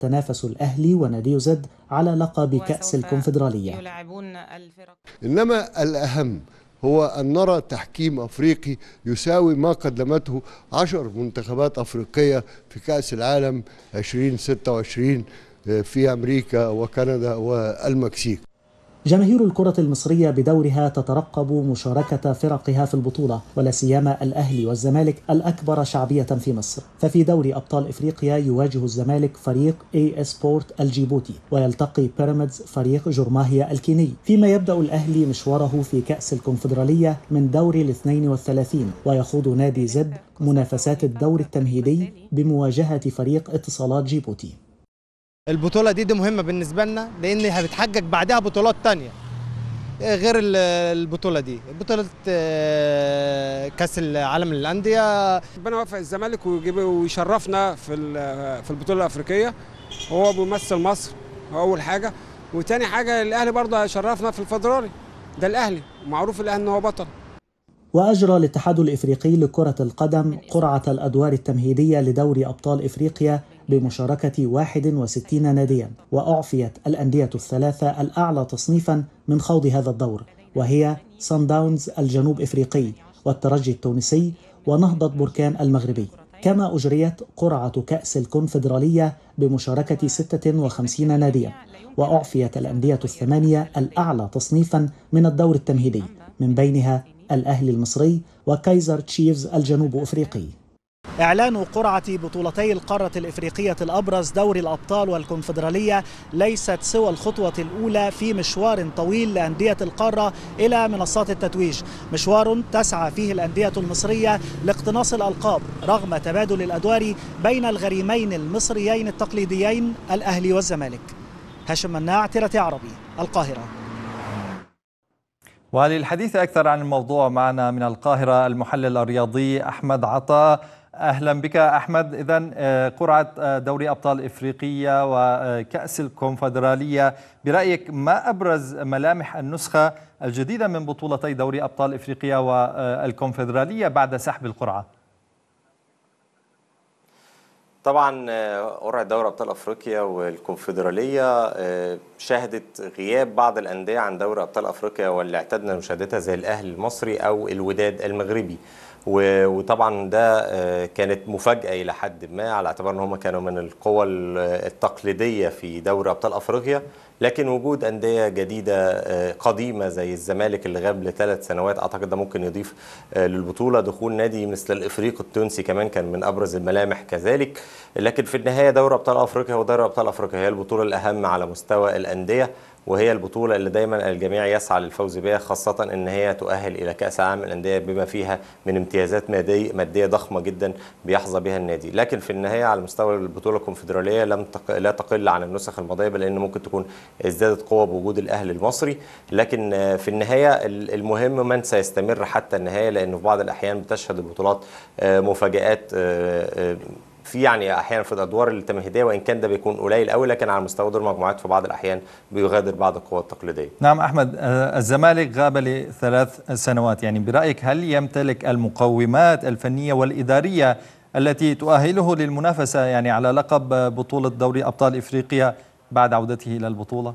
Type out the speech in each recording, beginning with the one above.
تنافس الأهلي ونادي زد على لقب كأس الكونفدرالية. إنما الأهم هو أن نرى تحكيم أفريقي يساوي ما قدمته 10 منتخبات أفريقية في كأس العالم 2026 في أمريكا وكندا والمكسيك. جماهير الكرة المصرية بدورها تترقب مشاركة فرقها في البطولة، ولا سيما الأهلي والزمالك الأكبر شعبية في مصر. ففي دوري أبطال إفريقيا يواجه الزمالك فريق AS سبورت الجيبوتي، ويلتقي بيراميدز فريق جورماهيا الكيني، فيما يبدأ الأهلي مشواره في كأس الكونفدرالية من دور 32، ويخوض نادي زد منافسات الدور التمهيدي بمواجهة فريق اتصالات جيبوتي. البطولة دي مهمة بالنسبة لنا لأنها بتحقق بعدها بطولات تانية غير البطولة دي، بطولة كأس العالم للأندية. ربنا يوفق الزمالك ويشرفنا في البطولة الأفريقية. هو بيمثل مصر أول حاجة، وتاني حاجة الأهلي برضه هيشرفنا في الفدرالي. ده الأهلي معروف الأهلي إن هو بطل. وأجرى الاتحاد الإفريقي لكرة القدم قرعة الأدوار التمهيدية لدوري أبطال إفريقيا بمشاركة 61 ناديا، وأعفيت الأندية الثلاثة الأعلى تصنيفا من خوض هذا الدور، وهي صن داونز الجنوب إفريقي والترجي التونسي ونهضة بركان المغربي. كما أجريت قرعة كأس الكونفدرالية بمشاركة 56 ناديا، وأعفيت الأندية الثمانية الأعلى تصنيفا من الدور التمهيدي، من بينها الأهلي المصري وكايزر تشيفز الجنوب أفريقي. إعلان قرعة بطولتي القارة الإفريقية الأبرز دوري الأبطال والكونفدرالية ليست سوى الخطوة الأولى في مشوار طويل لأندية القارة إلى منصات التتويج، مشوار تسعى فيه الأندية المصرية لاقتناص الألقاب رغم تبادل الأدوار بين الغريمين المصريين التقليديين الأهلي والزمالك. هاشم مناع، تيرتي عربي، القاهرة. وللحديث أكثر عن الموضوع معنا من القاهرة المحلل الرياضي أحمد عطا. أهلا بك أحمد. إذن قرعة دوري أبطال إفريقيا وكأس الكونفدرالية، برأيك ما أبرز ملامح النسخة الجديدة من بطولتي دوري أبطال إفريقيا والكونفدرالية بعد سحب القرعة؟ طبعا قرعة دوري أبطال أفريقيا والكونفدرالية شهدت غياب بعض الأندية عن دوري أبطال أفريقيا واللي اعتدنا مشاهدتها زي الأهلي المصري أو الوداد المغربي، وطبعا ده كانت مفاجأة إلى حد ما على اعتبار أن هم كانوا من القوى التقليدية في دوري أبطال أفريقيا، لكن وجود أندية جديدة قديمة زي الزمالك اللي غاب ل3 سنوات أعتقد ده ممكن يضيف للبطولة. دخول نادي مثل الإفريقي التونسي كمان كان من أبرز الملامح كذلك. لكن في النهاية دوري أبطال أفريقيا ودوري أبطال أفريقيا هي البطولة الأهم على مستوى الأندية، وهي البطولة اللي دايما الجميع يسعى للفوز بها، خاصة ان هي تؤهل الى كأس العالم للأندية بما فيها من امتيازات مادية ضخمة جدا بيحظى بها النادي. لكن في النهاية على مستوى البطولة الكونفدرالية لا تقل عن النسخ الماضية، بل ان ممكن تكون ازدادت قوة بوجود الاهلي المصري. لكن في النهاية المهم من سيستمر حتى النهاية، لانه في بعض الاحيان بتشهد البطولات مفاجآت في احيانا في الادوار التمهيديه، وان كان ده بيكون قليل قوي، لكن على مستوى دور المجموعات في بعض الاحيان بيغادر بعض القوى التقليديه. نعم احمد، الزمالك غاب ل3 سنوات، برايك هل يمتلك المقومات الفنيه والاداريه التي تؤهله للمنافسه على لقب بطوله دوري ابطال افريقيا بعد عودته الى البطوله؟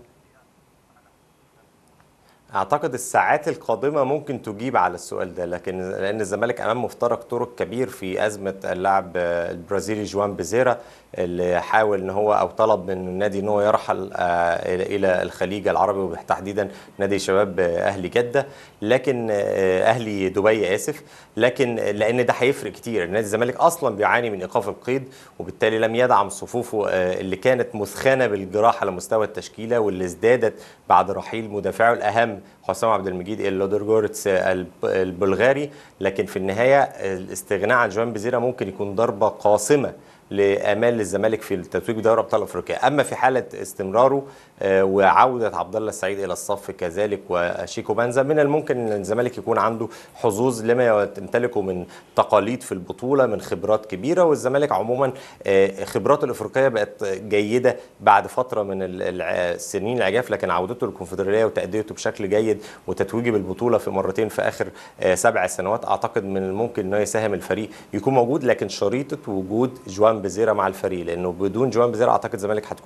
اعتقد الساعات القادمه ممكن تجيب على السؤال ده، لان الزمالك امام مفترق طرق كبير في ازمه اللاعب البرازيلي جوان بيزيرا اللي حاول ان هو او طلب من النادي ان هو يرحل الى الخليج العربي وتحديدا نادي شباب اهلي جده، لكن اهلي دبي اسف، لكن لان ده هيفرق كتير. نادي الزمالك اصلا بيعاني من ايقاف القيد، وبالتالي لم يدعم صفوفه اللي كانت مثخنه بالجراح على مستوى التشكيله، واللي ازدادت بعد رحيل مدافعه الاهم حسام عبد المجيد اللودرجورتس البلغاري. لكن في النهايه الاستغناء عن جوان بيزيرا ممكن يكون ضربه قاصمه لامال الزمالك في التتويج بدوري ابطال افريقيا. اما في حاله استمراره وعوده عبد الله السعيد الى الصف كذلك وشيكو بانزا، من الممكن ان الزمالك يكون عنده حظوظ لما يمتلكه من تقاليد في البطوله من خبرات كبيره. والزمالك عموما خبراته الافريقيه بقت جيده بعد فتره من السنين العجاف، لكن عودته للكونفدراليه وتاديته بشكل جيد وتتويجه بالبطوله في مرتين في اخر 7 سنوات اعتقد من الممكن انه يساهم الفريق يكون موجود. لكن شريطه وجود جوان جوان بيزيرا مع الفريق، لانه بدون جوان بيزيرا اعتقد الزمالك هتكون